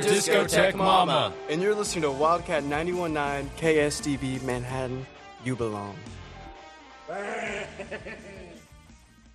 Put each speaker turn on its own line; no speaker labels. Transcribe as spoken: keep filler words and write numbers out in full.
Discotheque Mama.
And you're listening to Wildcat ninety-one point nine K S D V Manhattan. You belong.